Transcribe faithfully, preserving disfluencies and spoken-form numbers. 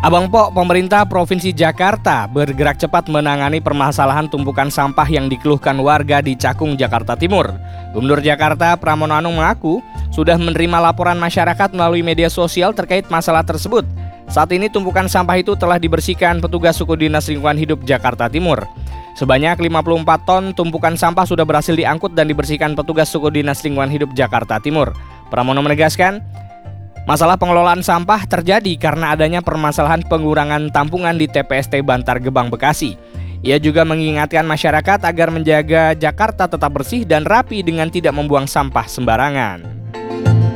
Abang Po, pemerintah Provinsi Jakarta bergerak cepat menangani permasalahan tumpukan sampah yang dikeluhkan warga di Cakung, Jakarta Timur. Gubernur Jakarta Pramono Anung mengaku sudah menerima laporan masyarakat melalui media sosial terkait masalah tersebut. Saat ini tumpukan sampah itu telah dibersihkan petugas suku dinas lingkungan hidup Jakarta Timur. Sebanyak lima puluh empat ton tumpukan sampah sudah berhasil diangkut dan dibersihkan petugas suku dinas lingkungan hidup Jakarta Timur. Pramono menegaskan, masalah pengelolaan sampah terjadi karena adanya permasalahan pengurangan tampungan di T P S T Bantar Gebang, Bekasi. Ia juga mengingatkan masyarakat agar menjaga Jakarta tetap bersih dan rapi dengan tidak membuang sampah sembarangan.